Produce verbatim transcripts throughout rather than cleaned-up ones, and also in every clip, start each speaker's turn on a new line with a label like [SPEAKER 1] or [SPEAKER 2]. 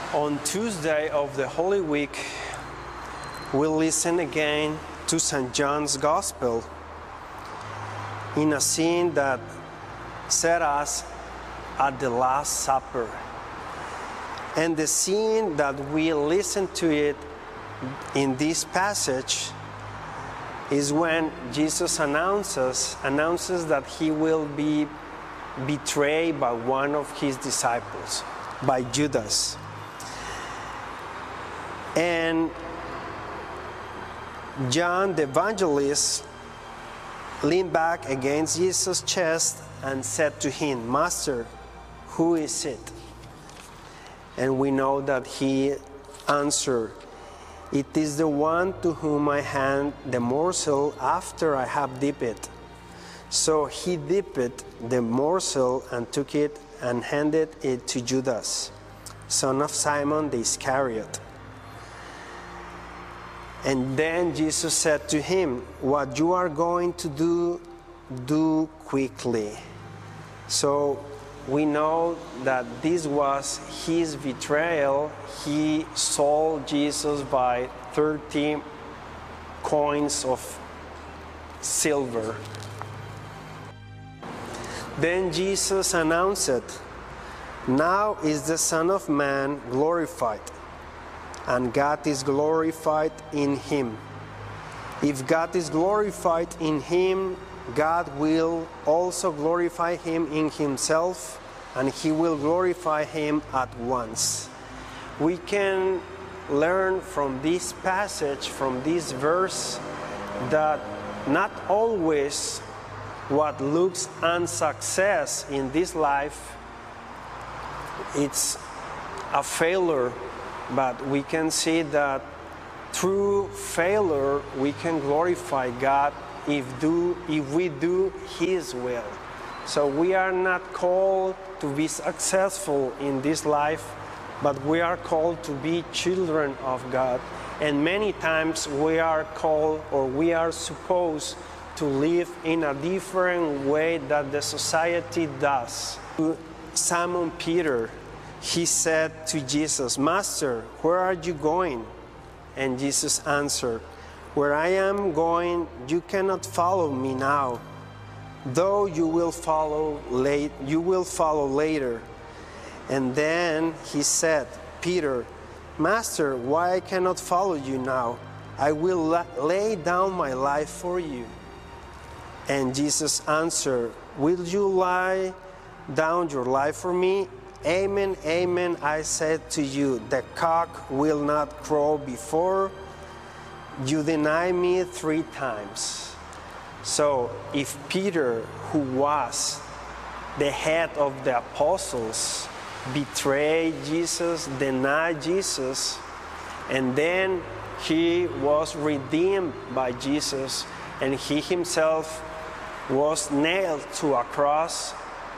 [SPEAKER 1] On Tuesday of the Holy Week, we'll listen again to Saint John's Gospel in a scene that set us at the Last Supper. And the scene that we listen to it in this passage is when Jesus announces, announces that he will be betrayed by one of his disciples, by Judas. And John the evangelist leaned back against Jesus' chest and said to him, "Master, who is it?" And we know that he answered, "It is the one to whom I hand the morsel after I have dipped it." So he dipped the morsel and took it and handed it to Judas, son of Simon the Iscariot. And then Jesus said to him, "What you are going to do, do quickly." So we know that this was his betrayal. He sold Jesus by thirty coins of silver. Then Jesus announced, "Now is the Son of Man glorified, and God is glorified in him. If God is glorified in him, God will also glorify him in himself, and he will glorify him at once." We can learn from this passage, from this verse, that not always what looks unsuccess in this life, it's a failure. But we can see that through failure, we can glorify God if, do, if we do His will. So we are not called to be successful in this life, but we are called to be children of God. And many times we are called, or we are supposed to live in a different way that the society does. Simon Peter, he said to Jesus, "Master, where are you going?" And Jesus answered, "Where I am going, you cannot follow me now, though you will follow late, you will follow later." And then he said, "Peter, Master, why I cannot follow you now? I will la- lay down my life for you." And Jesus answered, "Will you lay down your life for me? Amen, amen, I said to you, the cock will not crow before you deny me three times." So if Peter, who was the head of the apostles, betrayed Jesus, denied Jesus, and then he was redeemed by Jesus, and he himself was nailed to a cross,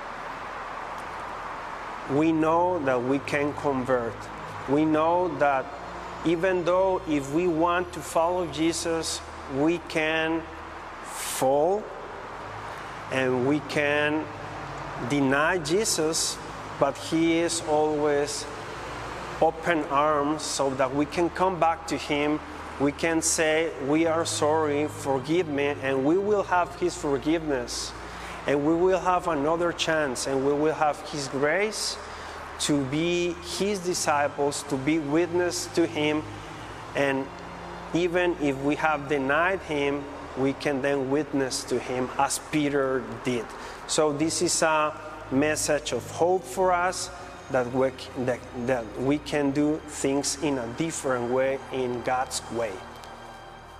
[SPEAKER 1] we know that we can convert. We know that even though if we want to follow Jesus, we can fall and we can deny Jesus, but he is always open arms so that we can come back to him. We can say, "We are sorry, forgive me," and we will have his forgiveness. And we will have another chance, and we will have his grace to be his disciples, to be witness to him. And even if we have denied him, we can then witness to him as Peter did. So this is a message of hope for us, that we, that, that we can do things in a different way, in God's way.